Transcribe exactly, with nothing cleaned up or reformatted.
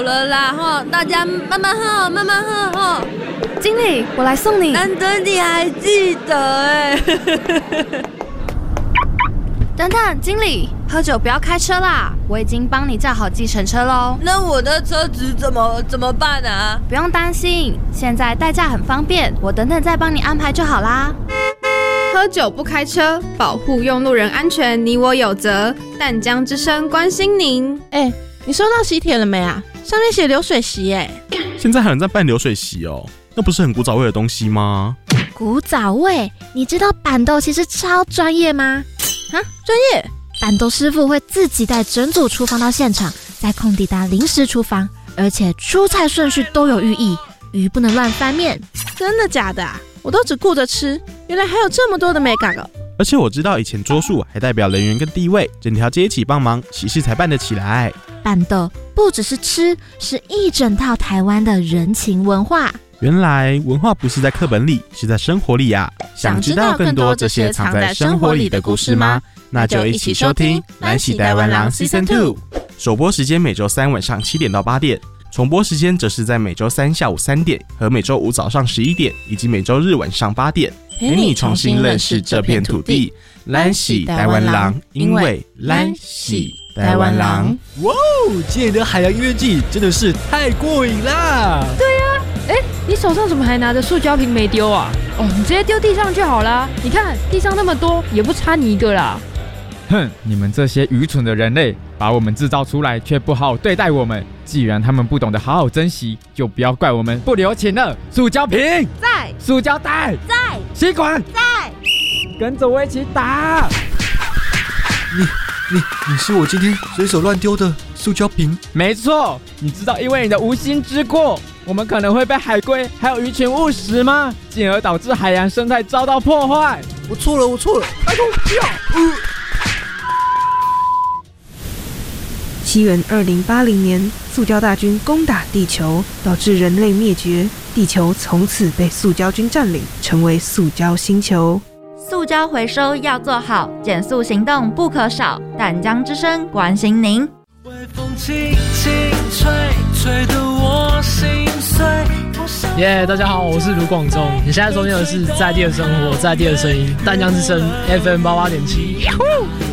了啦哈，大家慢慢喝，慢慢喝哈。 经理，我来送你。 难得你还记得哎。 等等，经理，喝酒不要开车啦，我已经帮你叫好计程车喽。 那我的车子怎么怎么办啊？ 不用担心，现在代驾很方便，我等等再帮你安排就好啦。 喝酒不开车，保护用路人安全，你我有责。淡江之声关心您。 哎，你收到喜帖了没啊？上面写流水席哎。 现在还有人在办流水席哦，那不是很古早味的东西吗？ 古早味？你知道板豆其实超专业吗？ 啊，专业！ 板豆师傅会自己带整组厨房到现场，在空地搭临时厨房，而且出菜顺序都有寓意，鱼不能乱翻面。 真的假的啊？我都只顾着吃，原来还有这么多的美感哦！ 而且我知道以前桌数还代表人员跟地位，整条街一起帮忙，喜事才办得起来。 板豆不只是吃，是一整套台湾的人情文化。 原来文化不是在课本里，是在生活里啊！想知道更多这些藏在生活里的故事吗？那就一起收听《蓝喜台湾郎 Season 二》。首播时间每周三晚上七点到八点，重播时间则是在每周三下午三点和每周五早上十一点，以及每周日晚上八点，陪你重新认识这片土地。蓝喜台湾郎，因为蓝喜台湾郎。 哇哦，今年的海洋音乐季真的是太过瘾啦！ 对啊，哎，你手上怎么还拿着塑胶瓶没丢啊？哦，你直接丢地上就好啦。你看地上那么多，也不差你一个啦。 哼，你们这些愚蠢的人类，把我们制造出来却不好好对待我们。既然他们不懂得好好珍惜，就不要怪我们不留情了。塑胶瓶在， 塑胶袋在， 吸管在， 跟着我一起打。 你你你是我今天随手乱丢的塑胶瓶？ 没错，你知道因为你的无心之过，我们可能会被海龟还有鱼群误食吗？进而导致海洋生态遭到破坏。 我错了，我错了，拜托不要！呃西元二零八零年，塑胶大军攻打地球，导致人类灭绝，地球从此被塑胶军占领，成为塑胶星球。 塑胶回收要做好，减塑行动不可少。淡江之声关心您。 微风轻轻吹，吹得我心碎。 耶、yeah, 大家好，我是卢广仲。你现在收听的是在地的生活，在地的声音，淡江之声 F M 八八点七。